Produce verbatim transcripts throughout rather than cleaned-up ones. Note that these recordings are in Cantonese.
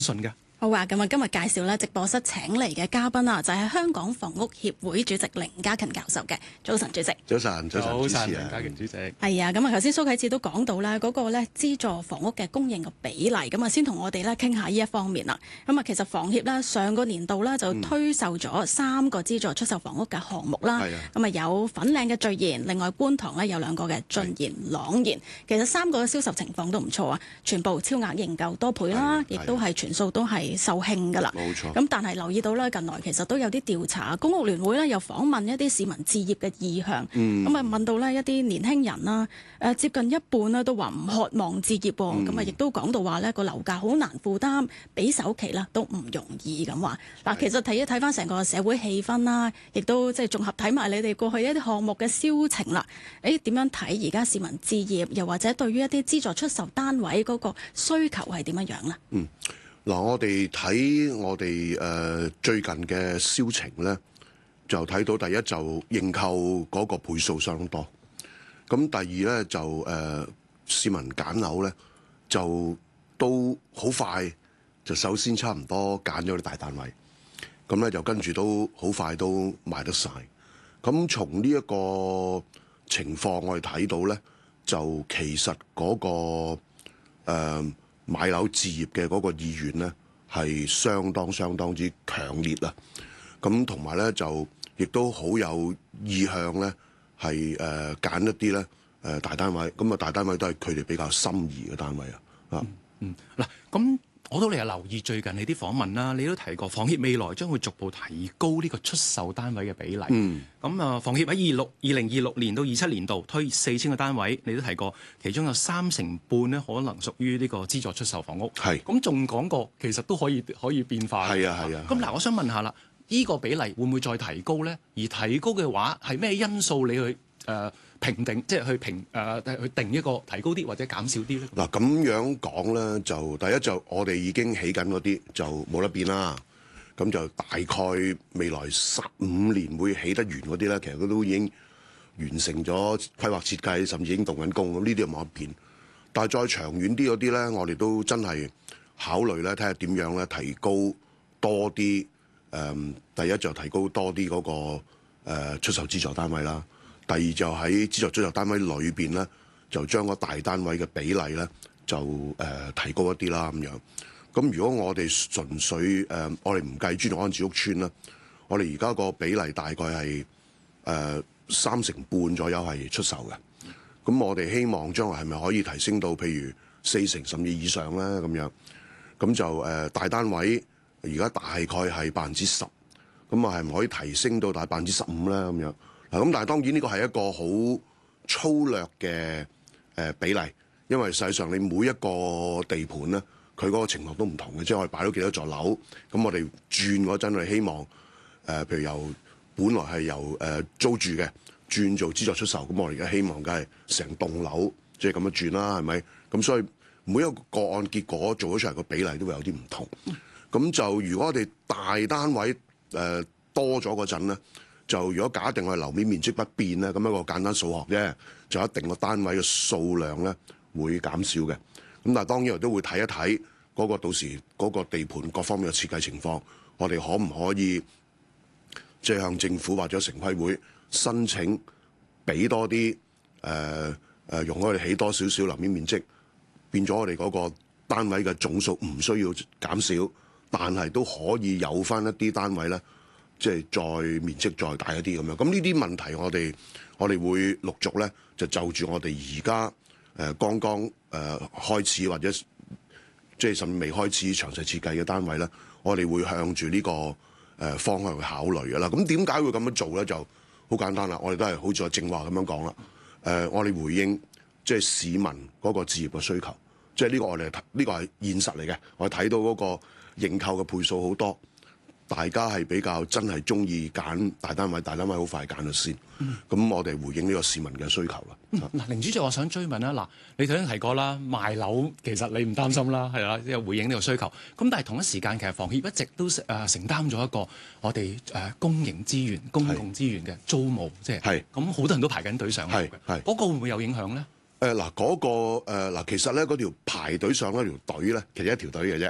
信嘅。 好啊，咁啊，今日介紹咧直播室請嚟嘅嘉賓啊，就係香港房屋協會主席凌嘉勤教授嘅。早晨，主席。 早晨，早晨，主持啊， 凌嘉勤主席。 係啊，咁啊，頭先蘇啟智都講到啦，嗰個咧資助房屋嘅供應嘅比例，咁啊，先同我哋咧傾下呢一方面啦。咁啊，其實房協咧上個年度咧就推售咗三個資助出售房屋嘅項目啦。咁啊、嗯，有粉嶺嘅聚賢，另外觀塘咧有兩個嘅俊賢朗然。其實三個嘅銷售情況都唔錯啊，全部超額認購多倍啦，亦都係全數都係售罄㗎啦。 冇錯。 咁但係留意到咧，近來其實都有啲調查，公屋聯會咧又訪問一啲市民置業嘅意向。咁啊、嗯、問到呢一啲年輕人啦，誒接近一半咧都話唔渴望置業喎。咁啊亦都講到話呢個樓價好難負擔，俾首期啦都唔容易咁話。嗱，其實睇一睇翻成個社會氣氛啦，亦都即係綜合睇埋你哋過去一啲項目嘅銷情啦。誒點樣睇而家市民置業，又或者對於一啲資助出售單位嗰個需求係點樣樣咧？ 嗯。嗱，我哋睇我哋誒、呃、最近嘅銷情咧，就睇到第一就認購嗰個倍數相當多，咁第二咧就誒、呃、市民揀樓咧就都好快，就首先差唔多揀咗啲大單位，咁咧就跟住都好快都賣得晒。咁從呢一個情況我哋睇到咧，就其實嗰、嗰個誒、呃買樓置業嘅嗰個意願咧，係相當相當之強烈啦。咁同埋咧，就亦都好有意向咧，係誒揀一啲咧誒大單位。咁啊，大單位都係佢哋比較心儀嘅單位啊。啊， 嗯，嗱、嗯，咁我都嚟有留意最近你啲訪問啦，你都提過房協未來將會逐步提高呢個出售單位嘅比例。嗯，咁啊，房協喺二六二零二六年到二七年度推四千個單位，你都提過，其中有三成半咧可能屬於呢個資助出售房屋。係是，咁仲講過其實都可以可以變化。係啊係啊。咁嗱、啊，我想問下啦，呢、這個比例會唔會再提高咧？而提高嘅話，係咩因素你去誒？呃評定即係去評誒、呃，去定一個提高啲或者減少啲咧。 嗱，咁樣講咧，就第一就我哋已經起緊嗰啲就冇得變啦。咁就大概未來十五年會起得完嗰啲咧，其實佢都已經完成咗規劃設計，甚至已經動緊工。咁呢啲就冇得變。但係再長遠啲嗰啲咧，我哋都真係考慮咧，睇下點樣咧提高多啲誒、呃。第一就提高多啲嗰、那個、呃、出售資助單位啦。第二就喺資助出售單位裏邊咧，就將個大單位嘅比例咧就誒、呃、提高一啲啦咁樣。咁如果我哋純粹誒、呃，我哋唔計專業安置屋邨啦，我哋而家個比例大概係誒、呃、三成半左右係出售嘅。咁我哋希望將來係咪可以提升到譬如四成甚至以上咧咁樣？咁就誒、呃、大單位而家大概係百分之十，咁啊係唔可以提升到大百分之十五咧咁樣？咁但係當然呢個係一個好粗略嘅誒比例，因為實際上你每一個地盤咧，佢嗰個情況都唔同嘅，即係我哋擺咗幾多座樓，咁我哋轉嗰陣，我哋希望誒、呃，譬如由本來係由誒、呃、租住嘅轉做資助出售，咁我哋而家希望梗係成棟樓即係咁樣轉啦，係咪？咁所以每一個個案結果做咗出嚟個比例都會有啲唔同。咁就如果我哋大單位誒、呃、多咗嗰陣咧。就如果假定我哋樓面面積不變咧，咁一個簡單數學啫，就一定個單位嘅數量咧會減少嘅。咁但係當然我都會睇一睇嗰個到時嗰個地盤各方面嘅設計情況，我哋可唔可以即係向政府或者城規會申請俾多啲誒誒容許我哋起多少少樓面面積，變咗我哋嗰個單位嘅總數唔需要減少，但係都可以有返一啲單位咧。即係再面積再大一啲咁樣，咁呢啲問題我哋我哋會陸續咧就就住我哋而家誒剛剛誒、呃、開始或者即係甚至未開始詳細設計嘅單位咧，我哋會向住呢、這個誒、呃、方向去考慮嘅啦。咁點解會咁樣做咧？就好簡單啦，我哋都係好似我正話咁樣講啦。誒、呃，我哋回應即係市民嗰個置業嘅需求，即係呢個我哋呢、這個係現實嚟嘅。我哋睇到嗰個認購嘅倍數好多。大家係比較真係中意揀大單位，大單位好快揀咗先。咁、嗯、我哋回應呢個市民嘅需求啦。嗱、 嗯，凌主席，我想追問啦。嗱，你頭先提過啦，賣樓其實你唔擔心啦，係啦，即係回應呢個需求。咁但係同一時間，其實房協一直都誒、呃、承擔咗一個我哋誒、呃、公營資源、公共資源嘅租務，即係咁好多人都排緊隊上樓嘅。係嗰個會唔會有影響咧？誒嗱，嗰個誒嗱，其實咧嗰條排隊上嗰條隊咧，其實一條隊嘅啫。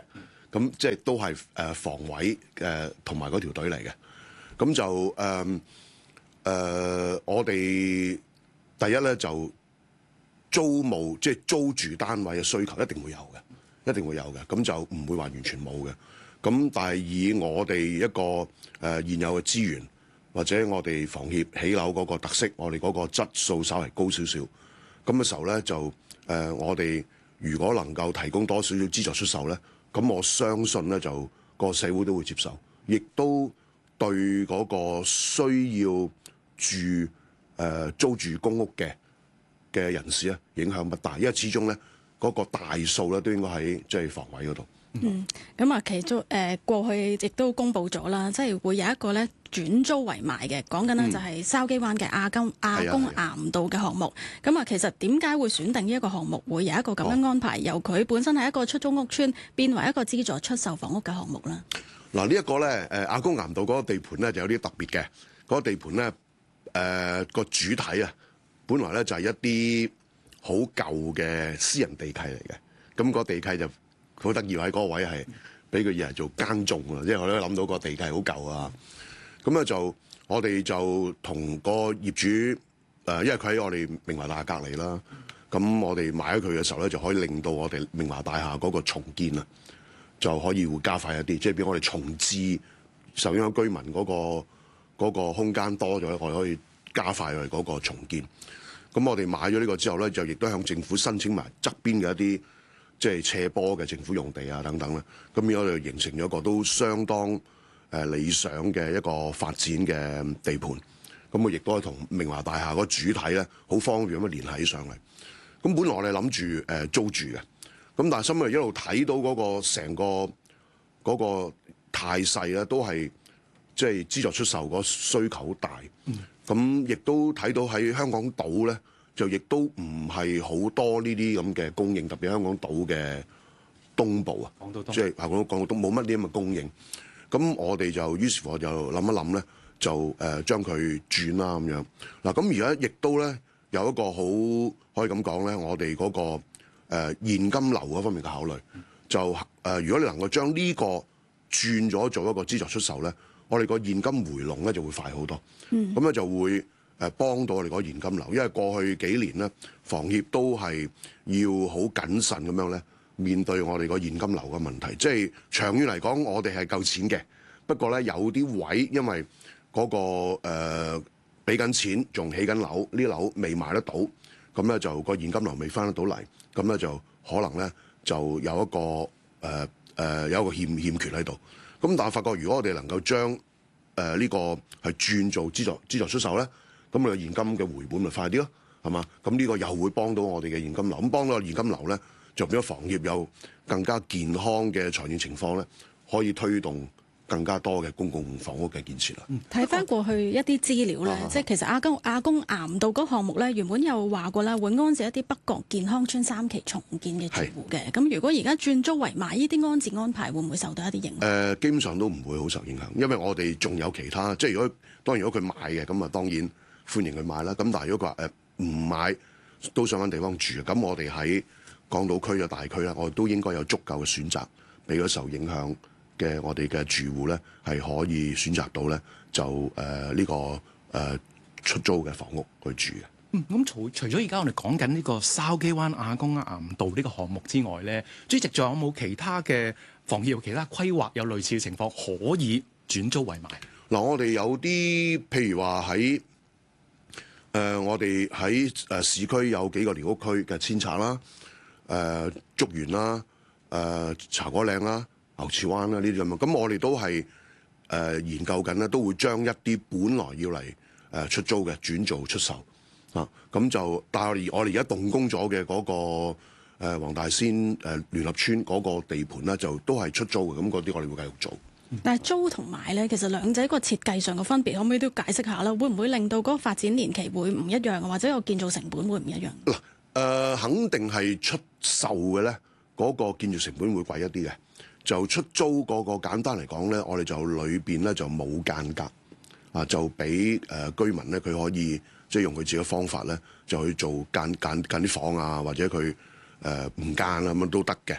咁即係都係誒房委誒同埋嗰條隊嚟嘅。咁就誒誒、呃呃，我哋第一咧就租務即係租住單位嘅需求一定會有嘅，一定會有嘅。咁就唔會話完全冇嘅。咁但係以我哋一個誒、呃、現有嘅資源，或者我哋房協起樓嗰個特色，我哋嗰個質素稍為高少少。咁嘅時候咧，就誒、呃、我哋如果能夠提供多少少資助出售咧，咁我相信咧就個社會都會接受，亦都對嗰個需要住誒、呃、租住公屋嘅嘅人士咧影響不大，因為始終咧嗰、那個大數咧都應該喺即係房委嗰度。 嗯，咁啊，其中誒、呃、過去亦都公布咗啦，即係會有一個咧轉租為賣嘅，講緊呢就係筲箕灣嘅亞公亞公岩道嘅項目。咁啊，其實點解會選定呢一個項目，會有一個咁樣安排，哦、由佢本身係一個出租屋邨變為一個資助出售房屋嘅項目啦？ 嗱，呢一個咧誒亞公岩道嗰個地盤咧就有啲特別嘅，嗰、那個地盤咧誒個主體啊，本來咧就係一啲好舊嘅私人地契嚟嘅，咁、那個地契就好得意喺嗰個位係俾佢以嚟做耕種啊！即係我都諗到個地契好舊啊！咁咧就我哋就同個業主誒、呃，因為佢喺我哋明華大廈隔離啦。咁我哋買咗佢嘅時候咧，就可以令到我哋明華大廈嗰個重建啊，就可以會加快一啲，即係俾我哋重置受影響居民嗰、嗰個嗰個空間多咗，我哋可以加快我哋嗰個重建。咁我哋買咗呢個之後咧，就亦都向政府申請埋側邊嘅一啲，即係斜坡嘅政府用地啊等等啦，咁而我哋形成咗一個都相當誒理想嘅一個發展嘅地盤，咁我亦都係同明華大廈個主體咧好方便咁樣聯繫起上嚟。咁本來我哋諗住誒租住嘅，咁但係心裏一路睇到嗰個成個嗰個態勢咧，都係即係資助出售個需求好大，咁亦、嗯、都睇到喺香港島咧。就亦都唔係好多呢啲咁嘅供應，特別香港島嘅東部啊，即係講講都冇乜啲咁嘅供應。咁我哋就於是乎我就諗一諗咧，就誒、呃、將佢轉啦咁樣。嗱咁而家亦都咧有一個好可以咁講咧，我哋嗰、那個誒、呃、現金流嗰方面嘅考慮，就誒、呃、如果你能夠將呢個轉咗做一個資助出售咧，我哋個現金回籠咧就會快好多。咁咧、嗯、就會。誒幫到我哋嗰個現金流，因為過去幾年咧，房協都係要好謹慎咁樣咧面對我哋個現金流嘅問題。即係長遠嚟講，我哋係夠錢嘅，不過咧有啲位因為嗰、嗰個誒俾緊錢，仲起緊樓，呢樓未賣得到，咁咧就個現金流未翻得到嚟，咁咧就可能咧就有一個誒誒、呃呃、有一個欠欠缺喺度。咁但係發覺，如果我哋能夠將誒呢、呃呢個係轉做資助資助出售咧。咁你個現金嘅回本咪快啲咯，係嘛？咁呢個又會幫到我哋嘅現金流，咁幫到個現金流咧，就變咗房協有更加健康嘅財政情況咧，可以推動更加多嘅公共房屋嘅建設啦。 睇翻過去一啲資料咧，啊、即係其實亞公亞公岩道嗰個項目咧，原本有話過啦，會安置一啲北角健康村三期重建嘅住戶嘅。咁是如果而家轉租為賣，呢啲安置安排會唔會受到一啲影響？誒、呃，基本上都唔會好受影響，因為我哋仲有其他，即係如果當然如果佢買嘅，咁啊當然。歡迎佢買啦，咁但係如果佢話誒唔買，都想揾地方住，咁我哋喺港島區嘅大區咧，我哋都應該有足夠嘅選擇，俾咗受影響嘅我哋嘅住戶咧，係可以選擇到咧，就誒呢、呃這個誒、呃、出租嘅房屋去住嘅。 嗯，咁除除咗而家我哋講緊呢個筲箕灣亞公岩道呢個項目之外咧，主席仲有冇其他嘅房協有其他規劃有類似嘅情況可以轉租為賣？ 嗱、呃，我哋有啲譬如話喺。誒、呃，我哋喺誒市區有幾個寮屋區嘅遷拆啦，誒、呃、竹園啦，誒、呃、茶果嶺啦、牛池灣啦呢啲咁樣，咁我哋都係誒、呃、研究緊咧，都會將一啲本來要嚟誒出租嘅轉做出售啊，咁就但係我哋而家動工咗嘅嗰個誒、呃、黃大仙誒聯合村嗰個地盤咧，就都係出租嘅，咁嗰啲我哋會繼續做。 但係租同買咧，其實兩者個設計上嘅分別，可唔可以都解釋下啦？會唔會令到嗰個發展年期會唔一樣，或者個建造成本會唔一樣？ 嗱，誒肯定係出售嘅咧，嗰、嗰個建造成本會貴一啲嘅。就出租嗰個簡單嚟講咧，我哋就裏邊咧就冇間隔啊，就俾誒、呃、居民咧佢可以即係、就是、用佢自己嘅方法咧，就去做間間間啲房啊，或者佢誒唔間啊咁樣都得嘅。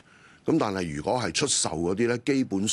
咁但係如果係出售嗰啲咧，基本